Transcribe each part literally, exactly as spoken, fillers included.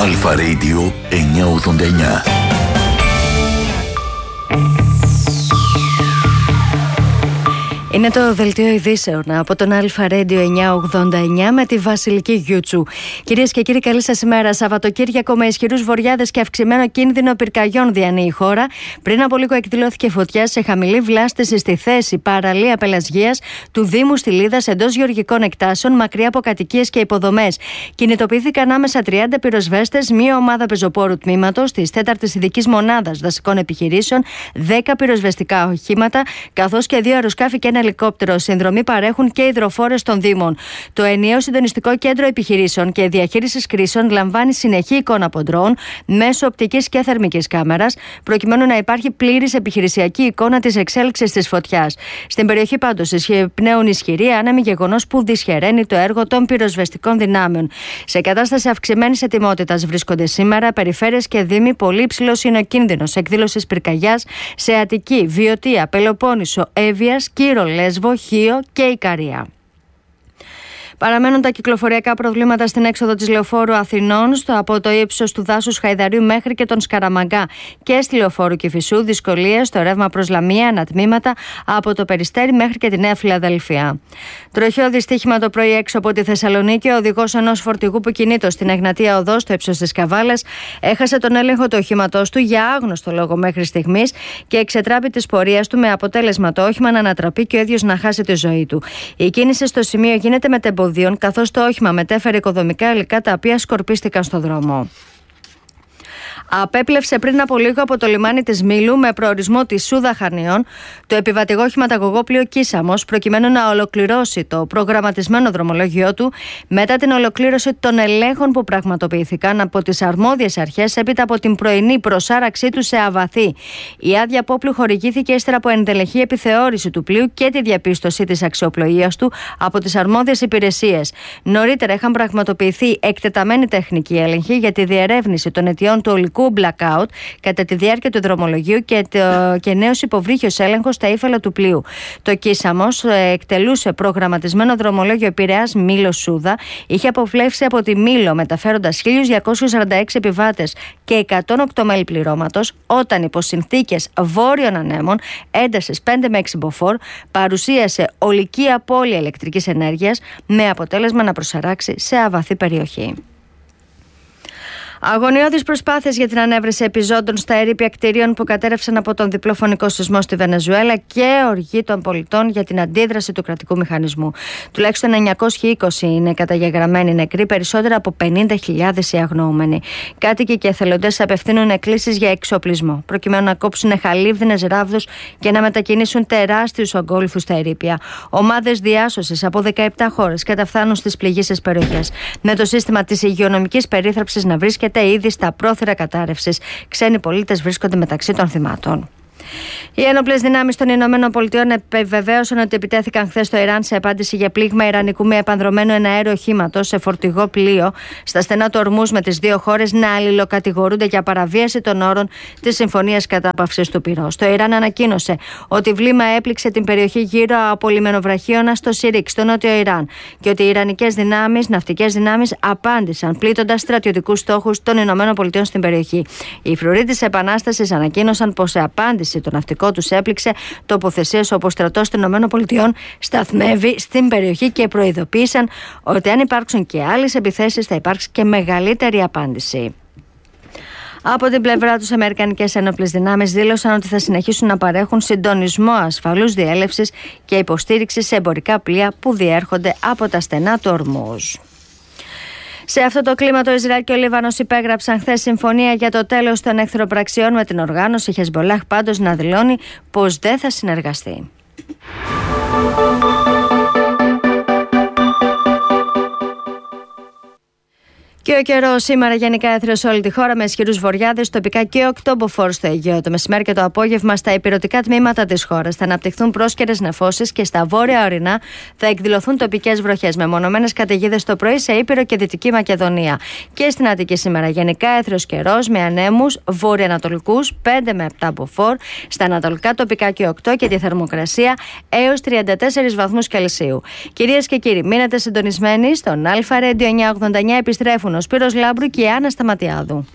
Αλφα Radio εννιακόσια ογδόντα εννιά. Είναι το δελτίο ειδήσεων από τον Αλφα Radio εννιακόσια ογδόντα εννιά με τη Βασιλική Γιούτσου. Κυρίες και κύριοι, καλή σας ημέρα. Σαββατοκύριακο με ισχυρούς βορειάδες και αυξημένο κίνδυνο πυρκαγιών διανύει η χώρα. Πριν από λίγο εκδηλώθηκε φωτιά σε χαμηλή βλάστηση στη θέση παραλία Πελασγίας του Δήμου Στυλίδας εντός γεωργικών εκτάσεων, μακριά από κατοικίες και υποδομές. Κινητοποιήθηκαν άμεσα τριάντα πυροσβέστες, μία ομάδα πεζοπόρου τμήματος της τέταρτης ειδικής μονάδας δασικών επιχειρήσεων, δέκα πυροσβεστικά οχήματα, καθώς και δύο αεροσκάφη και ένα ελικόπτερο. Συνδρομή παρέχουν και υδροφόρες των Δήμων. Το ενιαίο συντονιστικό κέντρο επιχειρήσεων και διαχείρισης κρίσεων λαμβάνει συνεχή εικόνα από ντρόουν μέσω οπτικής και θερμικής κάμερας, προκειμένου να υπάρχει πλήρης επιχειρησιακή εικόνα της εξέλιξης της φωτιάς. Στην περιοχή πάντως πνέουν ισχυρή άνεμη, γεγονός που δυσχεραίνει το έργο των πυροσβεστικών δυνάμεων. Σε κατάσταση αυξημένης ετοιμότητας βρίσκονται σήμερα περιφέρειες και δήμοι. Πολύ υψηλός είναι ο κίνδυνος εκδήλωσης πυρκαγιάς σε Αττική, Βιωτία, Πελοπόννησο, Εύβοιας, Κύρο, Λέσβο, Χίο και Ικαρία. Παραμένουν τα κυκλοφοριακά προβλήματα στην έξοδο της Λεωφόρου Αθηνών, στο, από το ύψος του δάσους Χαϊδαρίου μέχρι και τον Σκαραμαγκά, και στη Λεωφόρου Κηφισού δυσκολίες στο ρεύμα προς Λαμία, ανατμήματα από το Περιστέρι μέχρι και τη Νέα Φιλαδελφία. Τροχαίο δυστύχημα το πρωί έξω από τη Θεσσαλονίκη. Ο οδηγός ενός φορτηγού που κινείτο στην Εγνατία Οδό, στο ύψος της Καβάλας, έχασε τον έλεγχο του οχήματός του για άγνωστο λόγο μέχρι στιγμής και εξετράπη της πορείας του, με αποτέλεσμα το όχημα να ανατραπεί και ο ίδιος να χάσει τη ζωή του. Η κίνηση στο σημείο γίνεται με τεμποδίων, καθώς το όχημα μετέφερε οικοδομικά υλικά τα οποία σκορπίστηκαν στο δρόμο. Απέπλευσε πριν από λίγο από το λιμάνι της Μήλου με προορισμό τη Σούδα Χανίων το επιβατηγό χηματαγωγό πλοίο Κίσαμος, προκειμένου να ολοκληρώσει το προγραμματισμένο δρομολόγιο του μετά την ολοκλήρωση των ελέγχων που πραγματοποιήθηκαν από τις αρμόδιες αρχές έπειτα από την πρωινή προσάραξή του σε αβαθή. Η άδεια απόπλου χορηγήθηκε ύστερα από ενδελεχή επιθεώρηση του πλοίου και τη διαπίστωση της αξιοπλοείας του από τις αρμόδιες υπηρεσίες. Νωρίτερα είχαν πραγματοποιηθεί εκτεταμένη τεχνική έλεγχη για τη διερεύνηση των αιτιών του ολικού blackout κατά τη διάρκεια του δρομολογίου και, το, και νέος υποβρύχιος έλεγχος στα ύφαλα του πλοίου. Το Κίσαμος εκτελούσε προγραμματισμένο δρομολόγιο Πειραιάς Μήλος Σούδα, είχε αποφλέψει από τη Μήλο μεταφέροντας χίλια διακόσιους σαράντα έξι επιβάτες και εκατόν οκτώ μέλη πληρώματος, όταν υπό συνθήκες βόρειων ανέμων έντασης πέντε με έξι μποφόρ παρουσίασε ολική απώλεια ηλεκτρικής ενέργειας, με αποτέλεσμα να προσαράξει σε αβαθή περιοχή. Αγωνιώδεις προσπάθειες για την ανέβρεση επιζώντων στα ερείπια κτηρίων που κατέρευσαν από τον διπλό φωνικό σεισμό στη Βενεζουέλα και οργή των πολιτών για την αντίδραση του κρατικού μηχανισμού. Τουλάχιστον εννιακόσιοι είκοσι είναι καταγεγραμμένοι νεκροί, περισσότερα από πενήντα χιλιάδες οι αγνοούμενοι. Κάτοικοι και εθελοντές απευθύνουν εκκλήσεις για εξοπλισμό, προκειμένου να κόψουν χαλίβδινες ράβδους και να μετακινήσουν τεράστιους ογκόλυθους στα ερείπια. Ομάδες διάσωσης από δεκαεπτά χώρες καταφθάνουν στις πληγείσες περιοχές, με το σύστημα της υγειονομικής περίθαλψης να βρίσκεται ήδη στα πρόθυρα κατάρρευσης. Ξένοι πολίτες βρίσκονται μεταξύ των θυμάτων. Οι ένοπλες δυνάμεις των Ηνωμένων Πολιτειών επιβεβαίωσαν ότι επιτέθηκαν χθες στο Ιράν σε απάντηση για πλήγμα ιρανικού με επανδρομένο εναέριο οχήματος σε φορτηγό πλοίο στα στενά του Ορμούζ, με τις δύο χώρες να αλληλοκατηγορούνται για παραβίαση των όρων της Συμφωνίας Κατάπαυσης του Πυρός. Το Ιράν ανακοίνωσε ότι βλήμα έπληξε την περιοχή γύρω από λιμενοβραχίωνα στο Σιρίκ, στο νότιο Ιράν, και ότι οι ιρανικές δυνάμεις, ναυτικές δυνάμεις, απάντησαν πλήττοντας στρατιωτικούς στόχους των Ηνωμένων Πολιτειών στην περιοχή. Οι φρουροί της Επανάστασης ανακοίνωσαν πως σε απάντηση το ναυτικό τους έπληξε τοποθεσίες όπου ο στρατός των ΗΠΑ σταθμεύει στην περιοχή και προειδοποίησαν ότι αν υπάρξουν και άλλες επιθέσεις θα υπάρξει και μεγαλύτερη απάντηση. Από την πλευρά τους, οι αμερικανικές ένοπλες δυνάμεις δήλωσαν ότι θα συνεχίσουν να παρέχουν συντονισμό ασφαλούς διέλευσης και υποστήριξη σε εμπορικά πλοία που διέρχονται από τα στενά του Ορμούζ. Σε αυτό το κλίμα, το Ισραήλ και ο Λίβανος υπέγραψαν χθες συμφωνία για το τέλος των εχθροπραξιών, με την οργάνωση Χεσμολάχ πάντως να δηλώνει πως δεν θα συνεργαστεί. Και ο καιρός σήμερα γενικά έθριος σε όλη τη χώρα με ισχυρούς βορειάδες, τοπικά και οκτώμποφορ στο Αιγαίο. Το μεσημέρι και το απόγευμα στα ηπειρωτικά τμήματα της χώρας θα αναπτυχθούν πρόσκαιρες νεφώσεις και στα βόρεια ορεινά θα εκδηλωθούν τοπικές βροχές με μονομένες καταιγίδες το πρωί σε Ήπειρο και Δυτική Μακεδονία. Και στην Αττική σήμερα γενικά έθριος καιρός με ανέμους βορειοανατολικούς πέντε με επτά μποφόρ, στα ανατολικά τοπικά και οκτώ και τη θερμοκρασία έως τριάντα τέσσερις βαθμούς Κελσίου. Κυρίες και κύριοι, μείνετε συντονισμένοι στον Αλφα Radio εννιακόσια ογδόντα εννιά. Επιστρέφουν ο Σπύρος Λάμπρου και η Άννα Σταματιάδου.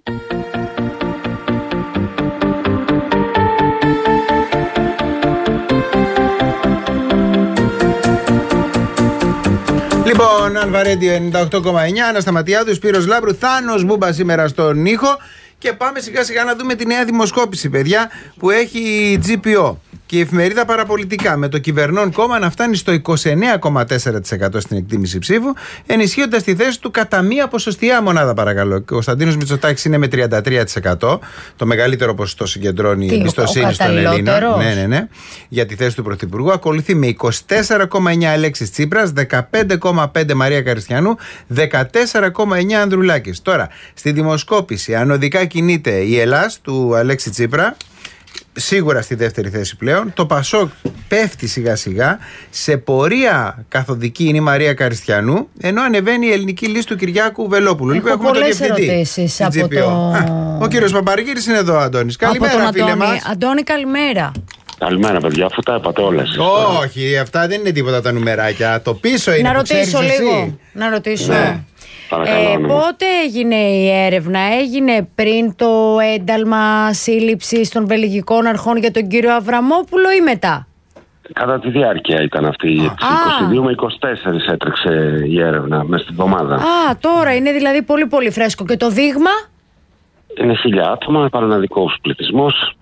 Λοιπόν, Αλφα Ρέντιο ενενήντα οκτώ κόμμα εννιά, Άννα Σταματιάδου, Σπύρος Λάμπρου, Θάνος Μπούμπα σήμερα στον ήχο. Και πάμε σιγά σιγά να δούμε τη νέα δημοσκόπηση, παιδιά, που έχει η τζι πι ο και η εφημερίδα Παραπολιτικά, με το κυβερνών κόμμα να φτάνει στο είκοσι εννέα κόμμα τέσσερα τοις εκατό στην εκτίμηση ψήφου, ενισχύοντας τη θέση του κατά μία ποσοστιαία μονάδα, παρακαλώ. Ο Κωνσταντίνος Μητσοτάκης είναι με τριάντα τρία τοις εκατό, το μεγαλύτερο ποσοστό συγκεντρώνει η εμπιστοσύνη στον Έλληνα. Ναι, ναι, ναι, για τη θέση του Πρωθυπουργού. Ακολουθεί με είκοσι τέσσερα κόμμα εννέα Αλέξης Τσίπρας, δεκαπέντε κόμμα πέντε Μαρία Καριστιανού, δεκατέσσερα κόμμα εννέα Ανδρουλάκης. Τώρα, στη δημοσκόπηση ανωδικά κινείται η Ελλάς του Αλέξη Τσίπρα, σίγουρα στη δεύτερη θέση πλέον. Το Πασόκ πέφτει σιγά σιγά. Σε πορεία καθοδική είναι η Μαρία Καριστιανού, ενώ ανεβαίνει η ελληνική λύση του Κυριάκου Βελόπουλου. Έχω λοιπόν, πολλές ερωτήσεις από το... Α, ο κύριος Παπαργύρης είναι εδώ, Αντώνης. Καλημέρα, φίλε μας. Αντώνη, καλημέρα. Καλημέρα, παιδιά, αφού τα είπατε όλες. Όχι, αυτά δεν είναι τίποτα τα νουμεράκια. Το πίσω είναι. Να ρωτήσω λίγο. Εσύ. Να ρωτήσω. Ναι. Ε, ναι. Πότε έγινε η έρευνα? Έγινε πριν το ένταλμα σύλληψης των βελγικών αρχών για τον κύριο Αβραμόπουλο ή μετά? Κατά τη διάρκεια ήταν αυτή η είκοσι δύο με είκοσι τέσσερα έτρεξε η έρευνα μέσα στην εβδομάδα. Α, τώρα είναι δηλαδή πολύ πολύ φρέσκο. Και το δείγμα? Είναι χίλια άτομα, παραναδικός πληθυσμός.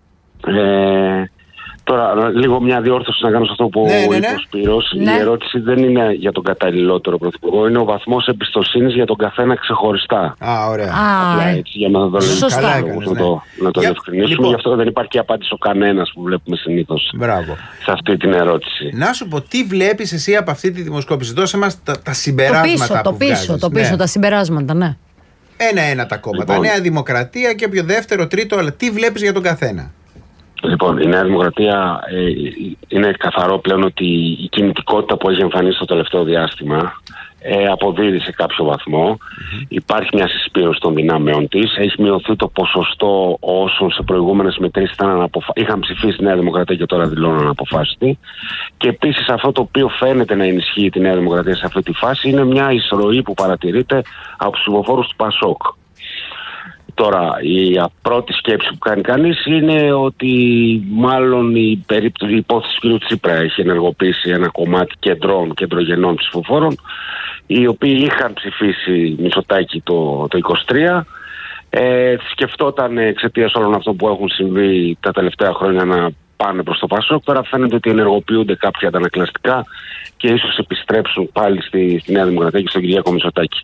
Ε, Τώρα, λίγο μια διόρθωση να κάνω σε αυτό που ναι, ναι, ναι. είπε ο Σπύρος. Ναι. Η ερώτηση δεν είναι για τον καταλληλότερο πρωθυπουργό, είναι ο βαθμός εμπιστοσύνης για τον καθένα ξεχωριστά. Α, ωραία. Απλά έτσι, για μεθοδολογικούς λόγους να το, να το για... διευκρινίσουμε. Λοιπόν... Γι' αυτό δεν υπάρχει απάντηση ο κανένας που βλέπουμε συνήθως σε αυτή την ερώτηση. Να σου πω, τι βλέπεις εσύ από αυτή τη δημοσκόπηση? Δώσε μας τα, τα συμπεράσματα το πίσω, που το πίσω, βγάζεις. το πίσω, ναι. τα συμπεράσματα, ναι. Ένα-ένα τα κόμματα. Λοιπόν. Νέα Δημοκρατία και όποιο δεύτερο, τρίτο, αλλά τι βλέπεις για τον καθένα? Λοιπόν, η Νέα Δημοκρατία ε, είναι καθαρό πλέον ότι η κινητικότητα που έχει εμφανίσει το τελευταίο διάστημα ε, αποδίδει σε κάποιο βαθμό. Mm-hmm. Υπάρχει μια συσπήρωση των δυνάμεων της. Έχει μειωθεί το ποσοστό όσων σε προηγούμενες μετρήσεις αναποφα... είχαν ψηφίσει τη Νέα Δημοκρατία και τώρα δηλώνουν αναποφάσιστη. Και επίσης αυτό το οποίο φαίνεται να ενισχύει τη Νέα Δημοκρατία σε αυτή τη φάση είναι μια εισρωή που παρατηρείται από τους ψηφοφόρους του Πασόκ. Τώρα, η πρώτη σκέψη που κάνει κανείς είναι ότι μάλλον η, περίπτωση, η υπόθεση του κ. Τσίπρα έχει ενεργοποιήσει ένα κομμάτι κεντρών, κεντρογενών ψηφοφόρων, οι οποίοι είχαν ψηφίσει Μητσοτάκη το, το είκοσι τρία, ε, σκεφτόταν εξαιτίας όλων αυτών που έχουν συμβεί τα τελευταία χρόνια να πάνε προς το Πασόκ. Τώρα φαίνεται ότι ενεργοποιούνται κάποια αντανακλαστικά και ίσως επιστρέψουν πάλι στη, στη Νέα Δημοκρατία και στον Κυριάκο Μητσοτάκη.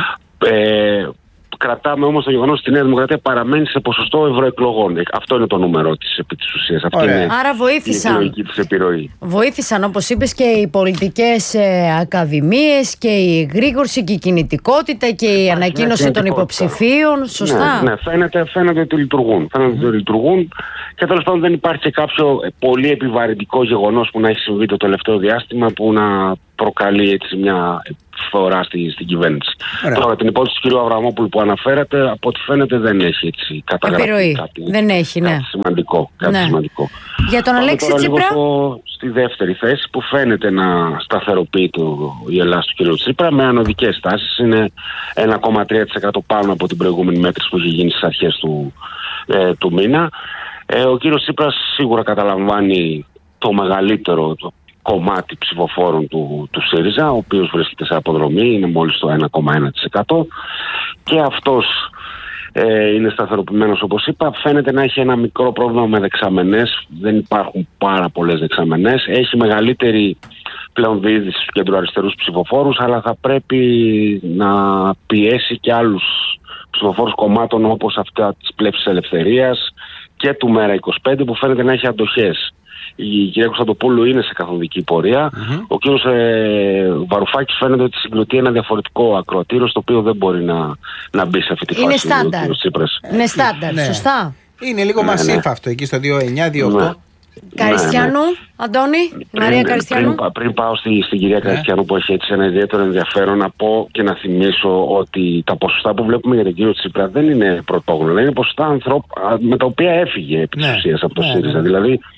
Ε, Κρατάμε όμως το γεγονός ότι η Νέα Δημοκρατία παραμένει σε ποσοστό ευρωεκλογών. Αυτό είναι το νούμερο της επί της ουσίας. Αυτή Ωραία. είναι Άρα βοήθησαν, η εκλογική της επιρροή. Βοήθησαν, όπως είπες, και οι πολιτικές ε, ακαδημίες και η εγρήγορση και η κινητικότητα και η Ά, ανακοίνωση των υποψηφίων. Σωστά. Ναι, ναι φαίνεται, φαίνεται ότι λειτουργούν. Φαίνεται mm. ότι λειτουργούν και τέλος πάντων δεν υπάρχει και κάποιο πολύ επιβαρυντικό γεγονός που να έχει συμβεί το τελευταίο διάστημα που να προκαλεί έτσι μια φορά στη, στην κυβέρνηση. Ωραία. Τώρα την υπόθεση του κ. Αβραμόπουλου που αναφέρατε, από ό,τι φαίνεται δεν έχει έτσι καταγραφεί κάτι. Δεν έχει, ναι. Κάτι σημαντικό. Κάτι ναι. σημαντικό. Για τον Αλέξη Τσίπρα. Στο, στη δεύτερη θέση που φαίνεται να σταθεροποιεί το, η Ελλάδα του κ. Τσίπρα με ανωδικές τάσεις. Είναι ένα κόμμα τρία τοις εκατό πάνω από την προηγούμενη μέτρηση που έχει γίνει στις αρχές του, ε, του μήνα. Ε, ο κ. Τσίπρας σίγουρα καταλαμβάνει το μεγαλύτερο το κομμάτι ψηφοφόρων του, του ΣΥΡΙΖΑ, ο οποίος βρίσκεται σε αποδρομή, είναι μόλις το ένα κόμμα ένα τοις εκατό και αυτός ε, είναι σταθεροποιημένος όπως είπα. Φαίνεται να έχει ένα μικρό πρόβλημα με δεξαμενές, δεν υπάρχουν πάρα πολλές δεξαμενές, έχει μεγαλύτερη πλέον διείσδυση στους κεντροαριστερούς ψηφοφόρους, αλλά θα πρέπει να πιέσει και άλλους ψηφοφόρους κομμάτων όπως αυτά της Πλεύσης Ελευθερίας και του Μέρα είκοσι πέντε που φαίνεται να έχει αντοχές. Η κυρία Κωνσταντοπούλου είναι σε καθοδική πορεία. Mm-hmm. Ο κύριος ε, Βαρουφάκης φαίνεται ότι συγκροτεί ένα διαφορετικό ακροατήριο στο οποίο δεν μπορεί να, να μπει σε αυτή τη φάση. Είναι στάνταρ. Είναι στάνταρ, ναι. Σωστά. Είναι λίγο ναι, μασίφ ναι. αυτό εκεί στο δύο εννιά δύο οκτώ. Ναι. Καριστιανού, ναι, ναι. Αντώνη, πριν, Μαρία Καριστιανού. Πριν, πριν πάω στη, στην κυρία ναι. Καριστιανού που έχει έτσι ένα ιδιαίτερο ενδιαφέρον να πω και να θυμίσω ότι τα ποσοστά που βλέπουμε για τον κύριο Τσίπρα δεν είναι πρωτόγνωρα. Είναι ποσοστά ανθρώπων με τα οποία έφυγε επί της ουσίας από το ναι, ΣΥΡΙΖΑ. ναι. Δηλαδή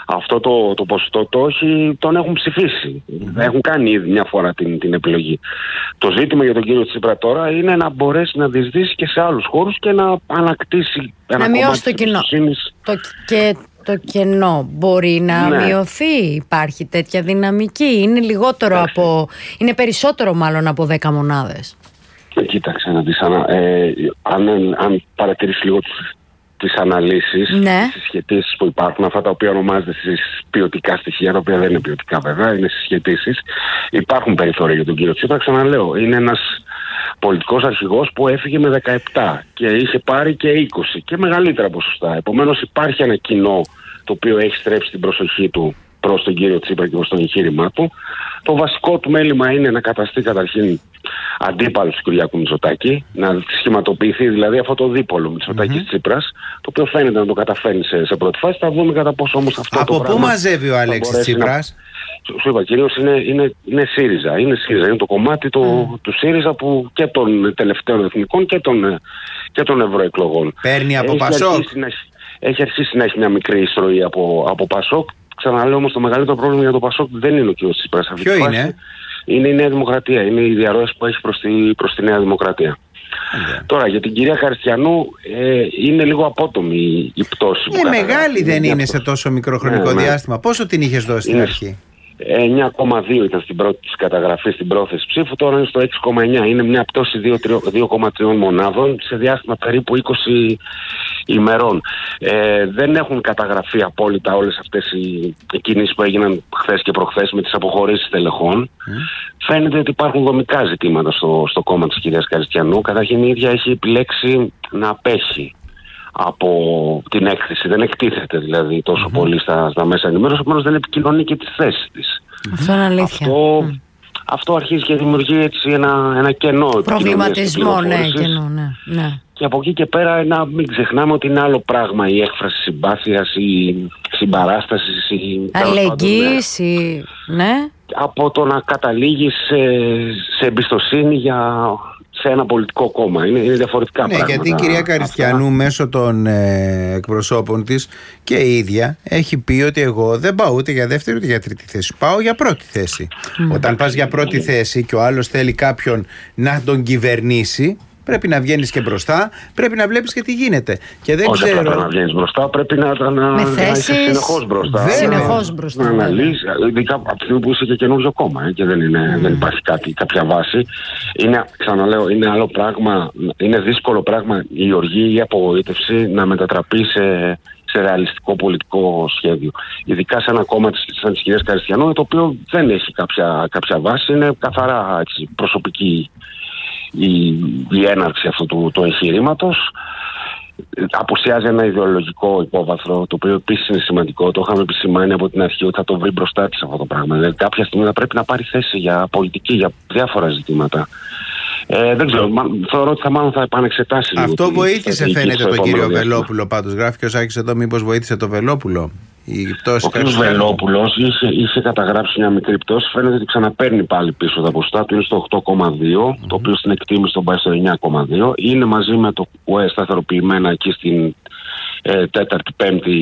αυτό το, το ποσοστό το όχι, τον έχουν ψηφίσει. Mm-hmm. Έχουν κάνει ήδη μια φορά την, την επιλογή. Το ζήτημα για τον κύριο Τσίπρα τώρα είναι να μπορέσει να διεισδύσει και σε άλλους χώρους και να ανακτήσει ένα να μειώσει το κοινό. Το, και το κενό μπορεί να ναι. μειωθεί, υπάρχει τέτοια δυναμική, είναι λιγότερο Άχι. από, είναι περισσότερο μάλλον από δέκα μονάδες. Κοίταξε να δεις, ε, αν, αν παρατηρήσεις λίγο τις αναλύσεις, ναι. τις συσχετήσεις που υπάρχουν, αυτά τα οποία ονομάζονται ποιοτικά στοιχεία, τα οποία δεν είναι ποιοτικά βέβαια, είναι συσχετήσεις, υπάρχουν περιθώρια για τον κύριο Τσίπρα, ξαναλέω, είναι ένας πολιτικός αρχηγός που έφυγε με δεκαεπτά και είχε πάρει και είκοσι και μεγαλύτερα ποσοστά. Επομένως υπάρχει ένα κοινό το οποίο έχει στρέψει την προσοχή του προς τον κύριο Τσίπρα και προς το εγχείρημά του. Το βασικό του μέλημα είναι να καταστεί καταρχήν αντίπαλος του Κυριάκου Μητσοτάκη, να σχηματοποιηθεί δηλαδή αυτό το δίπολο Μητσοτάκης-Τσίπρας, mm-hmm. το οποίο φαίνεται να το καταφέρνει σε, σε πρώτη φάση. Θα δούμε κατά πόσο όμως αυτό από το πράγμα. Από πού μαζεύει ο Αλέξης Τσίπρας? Να... Σου είπα, κυρίως είναι, είναι, είναι ΣΥΡΙΖΑ. Είναι ΣΥΡΙΖΑ. Είναι το κομμάτι το, mm. του ΣΥΡΙΖΑ που και των τελευταίων εθνικών και των, και των ευρωεκλογών. Παίρνει από έχει Πασόκ. Αρχίσει να, έχει αρχίσει να έχει μια μικρή εισρωή από, από Πασόκ. Ξαναλέω όμως το μεγαλύτερο πρόβλημα για το Πασόκ δεν είναι ο κ. Τσίπρας. Ποιο είναι? Είναι η Νέα Δημοκρατία. Είναι οι διαρροές που έχει προς τη, προς τη Νέα Δημοκρατία. Yeah. Τώρα για την κυρία Χαριστιανού ε, είναι λίγο απότομη η πτώση. Ε, μεγάλη δεν είναι πτώση. Σε τόσο μικρό χρονικό yeah, διάστημα. Yeah. Πόσο την είχες δώσει στην αρχή? εννιά κόμμα δύο ήταν στην πρώτη της καταγραφή, στην πρόθεση ψήφου, τώρα είναι στο έξι κόμμα εννιά. Είναι μια πτώση δύο κόμμα τρία μονάδων σε διάστημα περίπου είκοσι ημερών. Ε, δεν έχουν καταγραφεί απόλυτα όλες αυτές οι κινήσεις που έγιναν χθες και προχθές με τις αποχωρήσεις τελεχών. Mm. Φαίνεται ότι υπάρχουν δομικά ζητήματα στο, στο κόμμα της κυρίας Χαριστιανού. Καταρχήν η ίδια έχει επιλέξει να απέχει από την έκθεση, δεν εκτίθεται δηλαδή τόσο mm-hmm. πολύ στα, στα μέσα ενημέρωση, επομένως δεν επικοινωνεί και τις θέσεις της. Αυτό είναι αλήθεια. Αυτό, mm. αυτό αρχίζει και δημιουργεί έτσι ένα, ένα κενό. Προβληματισμό, ναι, κενό, ναι, ναι. Και από εκεί και πέρα να μην ξεχνάμε ότι είναι άλλο πράγμα η έκφραση συμπάθειας, η συμπαράσταση, η αλληλεγγύης, ναι. από το να καταλήγει σε, σε εμπιστοσύνη για... σε ένα πολιτικό κόμμα. Είναι, είναι διαφορετικά ναι, πράγματα. Γιατί η κυρία Χαριστιανού αυτά... μέσω των ε, εκπροσώπων της και η ίδια έχει πει ότι εγώ δεν πάω ούτε για δεύτερη ούτε για τρίτη θέση. Πάω για πρώτη θέση. Mm. Όταν πας για πρώτη θέση και ο άλλος θέλει κάποιον να τον κυβερνήσει, πρέπει να βγαίνεις και μπροστά, πρέπει να βλέπεις και τι γίνεται. Και δεν Όχι ξέρω... πρέπει να βγαίνεις μπροστά, πρέπει να, να, να είσαι συνεχώς μπροστά. Συνεχώς μπροστά. Να αναλύσεις, ειδικά από τη στιγμή που είσαι και καινούριο κόμμα ε, και δεν, είναι, mm. δεν υπάρχει κάτι, κάποια βάση. Είναι, ξαναλέω, είναι άλλο πράγμα, είναι δύσκολο πράγμα η οργή ή η απογοήτευση να μετατραπεί σε, σε ρεαλιστικό πολιτικό σχέδιο. Ειδικά σε ένα κόμμα της, σαν της κυρίας Χαριστιανού, το οποίο δεν έχει κάποια, κάποια βάση, είναι καθαρά έτσι, προσωπική η, η έναρξη αυτού του, του εγχειρήματος. Απουσιάζει ένα ιδεολογικό υπόβαθρο, το οποίο επίσης είναι σημαντικό. Το είχαμε επισημάνει από την αρχή ότι θα το βρει μπροστά της αυτό το πράγμα. Δηλαδή, κάποια στιγμή θα πρέπει να πάρει θέση για πολιτική, για διάφορα ζητήματα. Ε, δεν ξέρω, μα, θεωρώ ότι θα μάλλον θα επανεξετάσει. Αυτό βοήθησε, φαίνεται, τον κύριο Βελόπουλο. Πάντως, γράφει και ο Σάκης εδώ, μήπως βοήθησε το Βελόπουλο. Η πτώση ο κ. Βελόπουλος είχε, είχε καταγράψει μια μικρή πτώση. Φαίνεται ότι ξαναπαίρνει πάλι πίσω τα ποσοστά του. Είναι στο οκτώ κόμμα δύο, mm-hmm. το οποίο στην εκτίμηση τον πάει στο εννιά κόμμα δύο. Είναι μαζί με το ΚΟΕ σταθεροποιημένα εκεί στην ε, τέταρτη, πέμπτη